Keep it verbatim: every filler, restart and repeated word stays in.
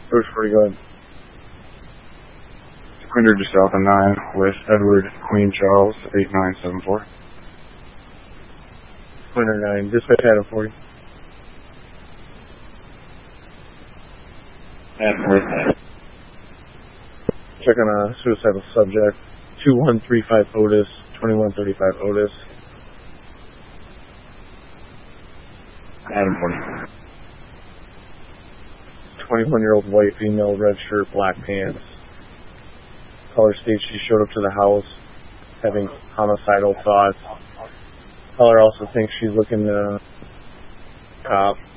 First forty, go ahead. Quinder just south of nine with Edward Queen Charles, eight nine seven four. Quinder nine, dispatch Adam forty. Adam forty. Check on a suicidal subject. two one three five Otis, twenty-one thirty-five Otis. Adam forty. twenty-one-year-old white female, red shirt, black pants. Caller states she showed up to the house having homicidal thoughts. Caller also thinks she's looking to cop.